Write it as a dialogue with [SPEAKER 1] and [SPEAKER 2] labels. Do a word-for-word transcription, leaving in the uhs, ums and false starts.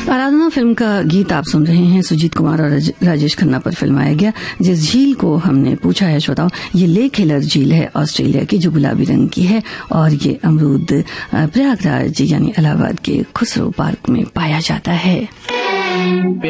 [SPEAKER 1] आराधना film का गीत आप सुन रहे हैं। सुजीत कुमार और राजेश खन्ना पर फिल्माया गया। जिस झील को हमने पूछा है श्रोताओं, ये लेक हेलर झील है ऑस्ट्रेलिया की, जो गुलाबी रंग की है, और ये अमरूद प्रयागराज यानी इलाहाबाद के खुसरो पार्क में पाया जाता है।